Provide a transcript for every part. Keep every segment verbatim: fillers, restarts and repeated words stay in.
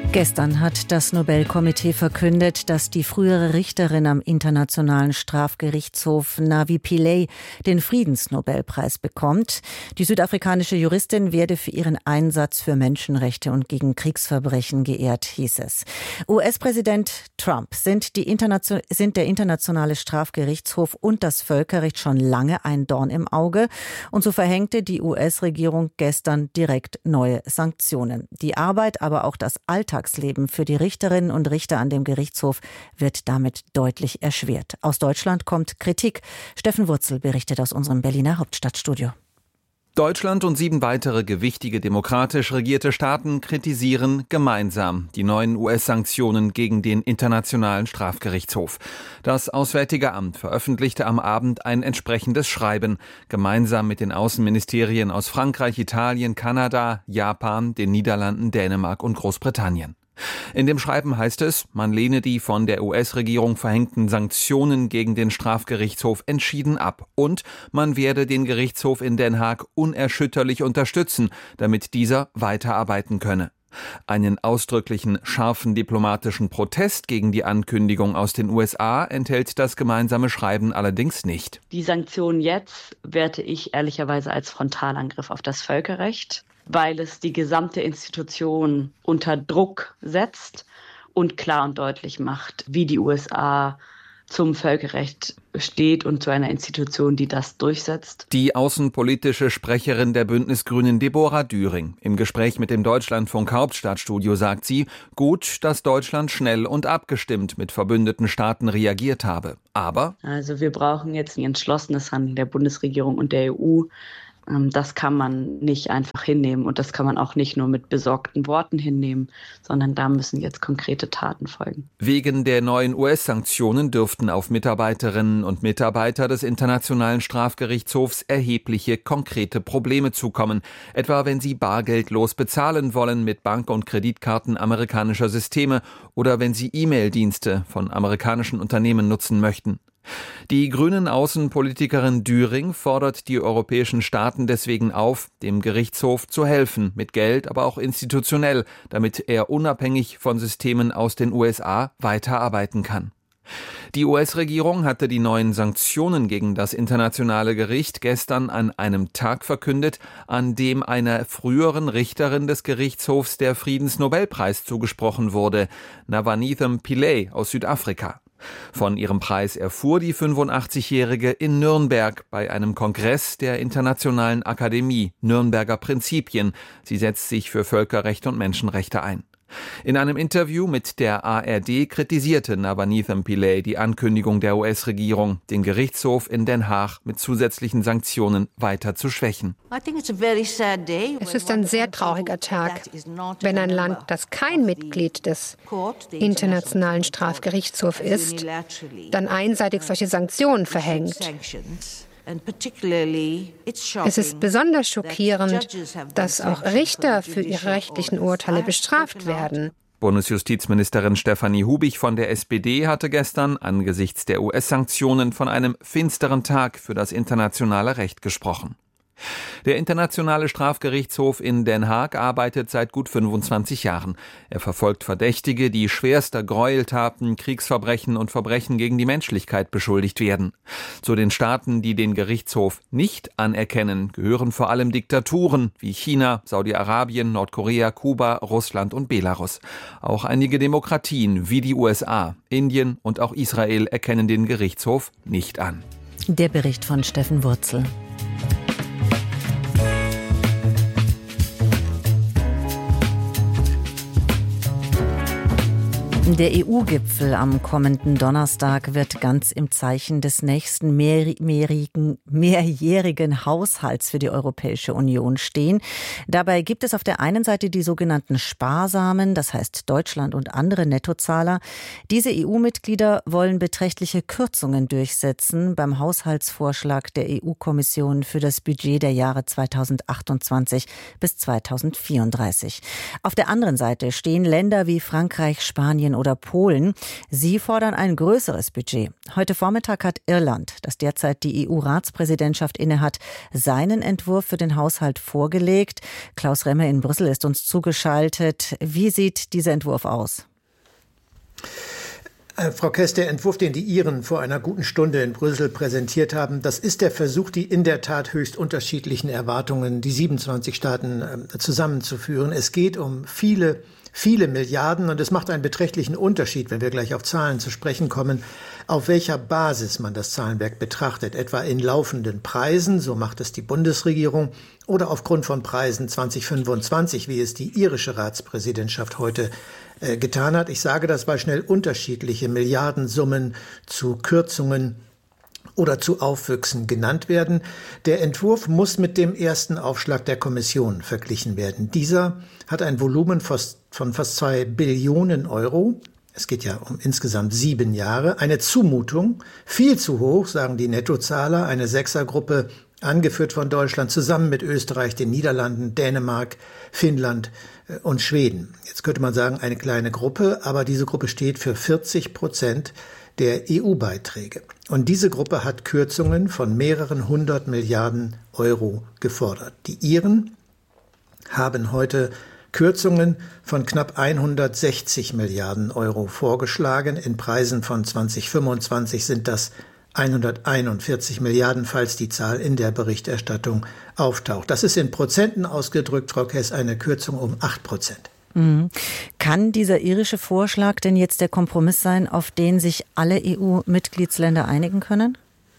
Gestern hat das Nobelkomitee verkündet, dass die frühere Richterin am Internationalen Strafgerichtshof Navi Pillay den Friedensnobelpreis bekommt. Die südafrikanische Juristin werde für ihren Einsatz für Menschenrechte und gegen Kriegsverbrechen geehrt, hieß es. U S-Präsident Trump sind, die Internation- sind der Internationale Strafgerichtshof und das Völkerrecht schon lange ein Dorn im Auge. Und so verhängte die U S-Regierung gestern direkt neue Sanktionen. Die Arbeit, aber auch das Alltag Alltagsleben für die Richterinnen und Richter an dem Gerichtshof wird damit deutlich erschwert. Aus Deutschland kommt Kritik. Steffen Wurzel berichtet aus unserem Berliner Hauptstadtstudio. Deutschland und sieben weitere gewichtige demokratisch regierte Staaten kritisieren gemeinsam die neuen U S-Sanktionen gegen den Internationalen Strafgerichtshof. Das Auswärtige Amt veröffentlichte am Abend ein entsprechendes Schreiben, gemeinsam mit den Außenministerien aus Frankreich, Italien, Kanada, Japan, den Niederlanden, Dänemark und Großbritannien. In dem Schreiben heißt es, man lehne die von der U S-Regierung verhängten Sanktionen gegen den Strafgerichtshof entschieden ab und man werde den Gerichtshof in Den Haag unerschütterlich unterstützen, damit dieser weiterarbeiten könne. Einen ausdrücklichen, scharfen diplomatischen Protest gegen die Ankündigung aus den U S A enthält das gemeinsame Schreiben allerdings nicht. Die Sanktionen jetzt werte ich ehrlicherweise als Frontalangriff auf das Völkerrecht, weil es die gesamte Institution unter Druck setzt und klar und deutlich macht, wie die U S A zum Völkerrecht steht und zu einer Institution, die das durchsetzt. Die außenpolitische Sprecherin der Bündnisgrünen Deborah Düring. Im Gespräch mit dem Deutschlandfunk Hauptstadtstudio sagt sie, gut, dass Deutschland schnell und abgestimmt mit verbündeten Staaten reagiert habe. Aber Also wir brauchen jetzt ein entschlossenes Handeln der Bundesregierung und der E U. Das kann man nicht einfach hinnehmen und das kann man auch nicht nur mit besorgten Worten hinnehmen, sondern da müssen jetzt konkrete Taten folgen. Wegen der neuen U S-Sanktionen dürften auf Mitarbeiterinnen und Mitarbeiter des Internationalen Strafgerichtshofs erhebliche konkrete Probleme zukommen, etwa wenn sie bargeldlos bezahlen wollen mit Bank- und Kreditkarten amerikanischer Systeme oder wenn sie E-Mail-Dienste von amerikanischen Unternehmen nutzen möchten. Die grünen Außenpolitikerin Düring fordert die europäischen Staaten deswegen auf, dem Gerichtshof zu helfen, mit Geld, aber auch institutionell, damit er unabhängig von Systemen aus den U S A weiterarbeiten kann. Die U S-Regierung hatte die neuen Sanktionen gegen das internationale Gericht gestern an einem Tag verkündet, an dem einer früheren Richterin des Gerichtshofs der Friedensnobelpreis zugesprochen wurde, Navi Pillay aus Südafrika. Von ihrem Preis erfuhr die fünfundachtzigjährige in Nürnberg bei einem Kongress der Internationalen Akademie Nürnberger Prinzipien. Sie setzt sich für Völkerrecht und Menschenrechte ein. In einem Interview mit der A R D kritisierte Navi Pillay die Ankündigung der U S-Regierung, den Gerichtshof in Den Haag mit zusätzlichen Sanktionen weiter zu schwächen. Es ist ein sehr trauriger Tag, wenn ein Land, das kein Mitglied des Internationalen Strafgerichtshofs ist, dann einseitig solche Sanktionen verhängt. Es ist besonders schockierend, dass auch Richter für ihre rechtlichen Urteile bestraft werden. Bundesjustizministerin Stefanie Hubich von der S P D hatte gestern angesichts der U S-Sanktionen von einem finsteren Tag für das internationale Recht gesprochen. Der Internationale Strafgerichtshof in Den Haag arbeitet seit gut fünfundzwanzig Jahren. Er verfolgt Verdächtige, die schwerster Gräueltaten, Kriegsverbrechen und Verbrechen gegen die Menschlichkeit beschuldigt werden. Zu den Staaten, die den Gerichtshof nicht anerkennen, gehören vor allem Diktaturen wie China, Saudi-Arabien, Nordkorea, Kuba, Russland und Belarus. Auch einige Demokratien wie die U S A, Indien und auch Israel erkennen den Gerichtshof nicht an. Der Bericht von Steffen Wurzel. Der E U-Gipfel am kommenden Donnerstag wird ganz im Zeichen des nächsten mehrjährigen, mehrjährigen Haushalts für die Europäische Union stehen. Dabei gibt es auf der einen Seite die sogenannten Sparsamen, das heißt Deutschland und andere Nettozahler. Diese E U-Mitglieder wollen beträchtliche Kürzungen durchsetzen beim Haushaltsvorschlag der E U-Kommission für das Budget der Jahre zweitausendachtundzwanzig bis zweitausendvierunddreißig. Auf der anderen Seite stehen Länder wie Frankreich, Spanien oder Polen. Sie fordern ein größeres Budget. Heute Vormittag hat Irland, das derzeit die E U-Ratspräsidentschaft innehat, seinen Entwurf für den Haushalt vorgelegt. Klaus Remme in Brüssel ist uns zugeschaltet. Wie sieht dieser Entwurf aus? Frau Kess, der Entwurf, den die Iren vor einer guten Stunde in Brüssel präsentiert haben, das ist der Versuch, die in der Tat höchst unterschiedlichen Erwartungen, die siebenundzwanzig Staaten äh, zusammenzuführen. Es geht um viele, viele Milliarden und es macht einen beträchtlichen Unterschied, wenn wir gleich auf Zahlen zu sprechen kommen, auf welcher Basis man das Zahlenwerk betrachtet, etwa in laufenden Preisen, so macht es die Bundesregierung, oder aufgrund von Preisen zwanzig fünfundzwanzig, wie es die irische Ratspräsidentschaft heute äh, getan hat. Ich sage das, weil schnell unterschiedliche Milliardensummen zu Kürzungen oder zu Aufwüchsen genannt werden. Der Entwurf muss mit dem ersten Aufschlag der Kommission verglichen werden. Dieser hat ein Volumen von fast zwei Billionen Euro. Es geht ja um insgesamt sieben Jahre. Eine Zumutung, viel zu hoch, sagen die Nettozahler, eine Sechsergruppe, angeführt von Deutschland, zusammen mit Österreich, den Niederlanden, Dänemark, Finnland und Schweden. Jetzt könnte man sagen, eine kleine Gruppe, aber diese Gruppe steht für vierzig Prozent der E U-Beiträge. Und diese Gruppe hat Kürzungen von mehreren hundert Milliarden Euro gefordert. Die Iren haben heute Kürzungen von knapp hundertsechzig Milliarden Euro vorgeschlagen. In Preisen von zwanzig fünfundzwanzig sind das hunderteinundvierzig Milliarden, falls die Zahl in der Berichterstattung auftaucht. Das ist in Prozenten ausgedrückt, Frau Kess, eine Kürzung um acht Prozent. Mhm. Kann dieser irische Vorschlag denn jetzt der Kompromiss sein, auf den sich alle E U-Mitgliedsländer einigen können?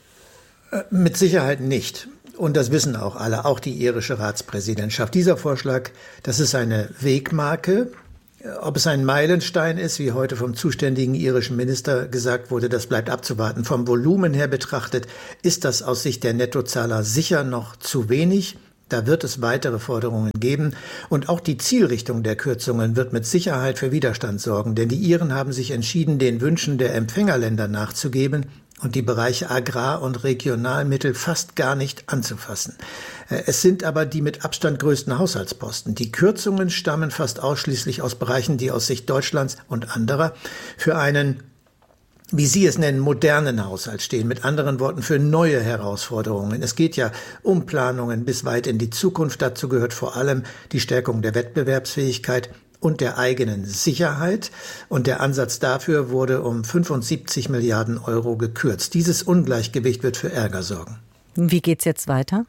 Äh, mit Sicherheit nicht. Und das wissen auch alle, auch die irische Ratspräsidentschaft. Dieser Vorschlag, das ist eine Wegmarke. Ob es ein Meilenstein ist, wie heute vom zuständigen irischen Minister gesagt wurde, das bleibt abzuwarten. Vom Volumen her betrachtet ist das aus Sicht der Nettozahler sicher noch zu wenig. Da wird es weitere Forderungen geben. Und auch die Zielrichtung der Kürzungen wird mit Sicherheit für Widerstand sorgen. Denn die Iren haben sich entschieden, den Wünschen der Empfängerländer nachzugeben und die Bereiche Agrar- und Regionalmittel fast gar nicht anzufassen. Es sind aber die mit Abstand größten Haushaltsposten. Die Kürzungen stammen fast ausschließlich aus Bereichen, die aus Sicht Deutschlands und anderer für einen, wie Sie es nennen, modernen Haushalt stehen. Mit anderen Worten, für neue Herausforderungen. Es geht ja um Planungen bis weit in die Zukunft. Dazu gehört vor allem die Stärkung der Wettbewerbsfähigkeit und der eigenen Sicherheit. Und der Ansatz dafür wurde um fünfundsiebzig Milliarden Euro gekürzt. Dieses Ungleichgewicht wird für Ärger sorgen. Wie geht's jetzt weiter?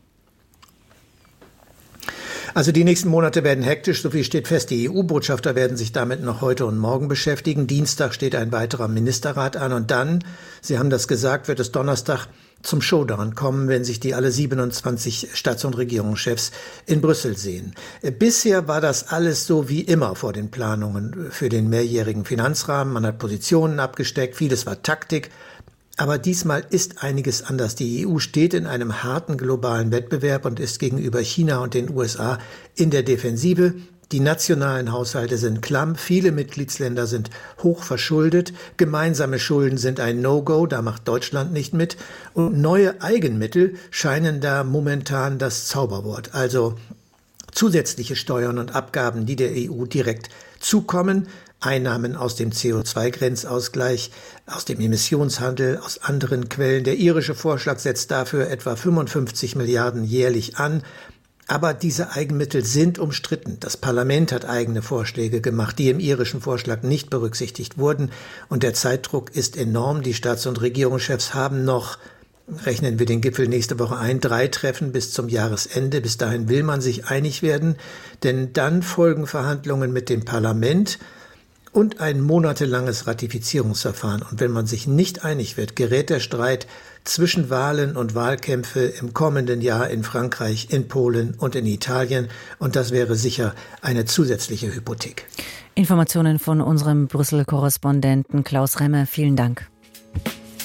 Also die nächsten Monate werden hektisch, so viel steht fest. Die E U-Botschafter werden sich damit noch heute und morgen beschäftigen. Dienstag steht ein weiterer Ministerrat an und dann, Sie haben das gesagt, wird es Donnerstag zum Showdown kommen, wenn sich die alle siebenundzwanzig Staats- und Regierungschefs in Brüssel sehen. Bisher war das alles so wie immer vor den Planungen für den mehrjährigen Finanzrahmen. Man hat Positionen abgesteckt, vieles war Taktik. Aber diesmal ist einiges anders. Die E U steht in einem harten globalen Wettbewerb und ist gegenüber China und den U S A in der Defensive. Die nationalen Haushalte sind klamm, viele Mitgliedsländer sind hoch verschuldet, gemeinsame Schulden sind ein No-Go, da macht Deutschland nicht mit und neue Eigenmittel scheinen da momentan das Zauberwort. Also zusätzliche Steuern und Abgaben, die der E U direkt zukommen, Einnahmen aus dem C O zwei Grenzausgleich, aus dem Emissionshandel, aus anderen Quellen. Der irische Vorschlag setzt dafür etwa fünfundfünfzig Milliarden jährlich an. Aber diese Eigenmittel sind umstritten. Das Parlament hat eigene Vorschläge gemacht, die im irischen Vorschlag nicht berücksichtigt wurden. Und der Zeitdruck ist enorm. Die Staats- und Regierungschefs haben noch, rechnen wir den Gipfel nächste Woche ein, drei Treffen bis zum Jahresende. Bis dahin will man sich einig werden, denn dann folgen Verhandlungen mit dem Parlament und ein monatelanges Ratifizierungsverfahren. Und wenn man sich nicht einig wird, gerät der Streit zwischen Wahlen und Wahlkämpfe im kommenden Jahr in Frankreich, in Polen und in Italien. Und das wäre sicher eine zusätzliche Hypothek. Informationen von unserem Brüssel-Korrespondenten Klaus Remme. Vielen Dank.